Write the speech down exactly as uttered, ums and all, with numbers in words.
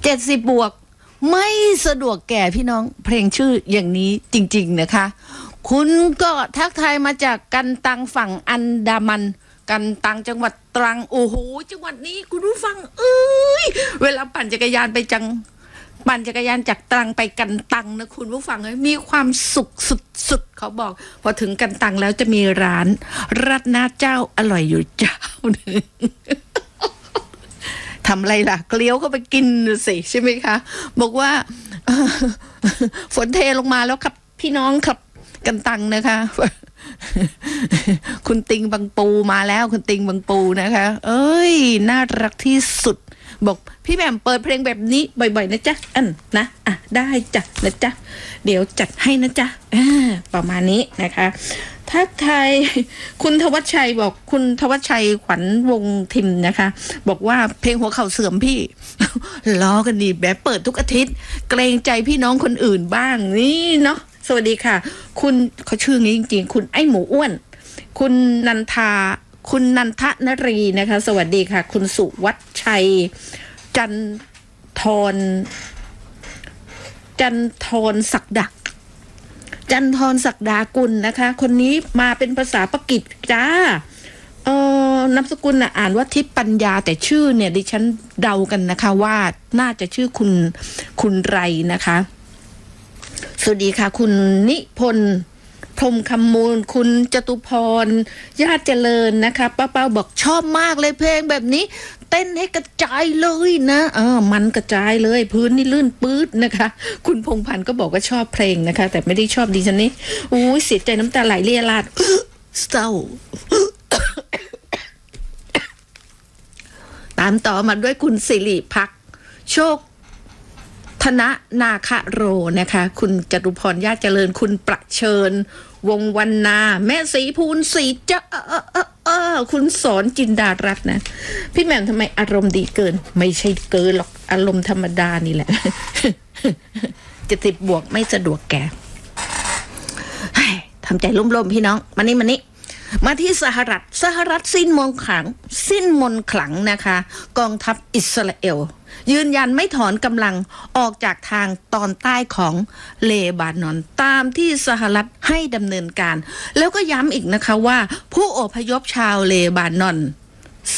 เจ็ดสิบบวกไม่สะดวกแก่พี่น้องเพลงชื่ออย่างนี้จริงๆนะคะคุณก็ทักทายมาจากกันตังฝั่งอันดามันกันตังจังหวัดตรังโอ้โหจังหวัดนี้คุณผู้ฟังเอ้ยเวลาปั่นจักรยานไปจังปั่นจักรยานจากตรังไปกันตังนะคุณผู้ฟังเอ้ยมีความสุขสุดๆเขาบอกพอถึงกันตังแล้วจะมีร้านราดหน้าเจ้าอร่อยอยู่เจ้าหนึ่งทำอะไรล่ะเกลี้ยวเข้าไปกินสิใช่ไหมคะบอกว่าฝนเทลงมาแล้วครับพี่น้องครับกันตังนะคะคุณติงบางปูมาแล้วคุณติงบางปูนะคะเอ้ยน่ารักที่สุดบอกพี่แหม่มเปิดเพลงแบบนี้บ่อยๆนะจ๊ะอันนะอ่ะได้จ้ะนะจ๊ะเดี๋ยวจัดให้นะจ๊ะประมาณนี้นะคะทักทายคุณทวัชชัยบอกคุณทวัชชัยขวัญวงทิมนะคะบอกว่าเพลงหัวเข่าเสื่อมพี่ล้อกันดีแบบเปิดทุกอาทิตย์เกรงใจพี่น้องคนอื่นบ้างนี่เนาะสวัสดีค่ะคุณเขาชื่องี้จริงๆคุณไอ้หมูอ้วนคุณนันทาคุณนันทนรีนะคะสวัสดีค่ะคุณสุวัชชัยจันทรจันทรศักดักจันทรศักดากุลนะคะคนนี้มาเป็นภาษาปากีสจ้าเออนามสกุลน่ะอ่านว่าทิพย์ปัญญาแต่ชื่อเนี่ยดิฉันเดากันนะคะว่าน่าจะชื่อคุณคุณไรนะคะสวัสดีค่ะคุณนิพนธ์พรหมคำมูลคุณจตุพรญาติเจริญนะคะป้าเป้าบอกชอบมากเลยเพลงแบบนี้เต้นให้กระจายเลยนะเออมันกระจายเลยพื้นนี่ลื่นปื๊ดนะคะคุณพงพันธ์ก็บอกว่าชอบเพลงนะคะแต่ไม่ได้ชอบดิฉันนี่โอ้ยเสียใจน้ำตาไหลเลียราดเศร้าตามต่อมาด้วยคุณสิริพักโชคธนนาคโรนะคะคุณจตุพรญาติเจริญคุณประเชิญวงวรรณาแม่สีภูลสีจะเออเออเออคุณสอนจินดารัตน์นะพี่แหม่มทำไมอารมณ์ดีเกินไม่ใช่เกินหรอกอารมณ์ธรรมดานี่แหละจะติดบวกไม่สะดวกแกทำใจร่มๆพี่น้องมานี่มานี่มาที่สหรัฐสหรัฐสิ้นมนต์ขลังสิ้นมนต์ขลังนะคะกองทัพอิสราเอลยืนยันไม่ถอนกำลังออกจากทางตอนใต้ของเลบานอนตามที่สหรัฐให้ดำเนินการแล้วก็ย้ำอีกนะคะว่าผู้อพยพชาวเลบานอน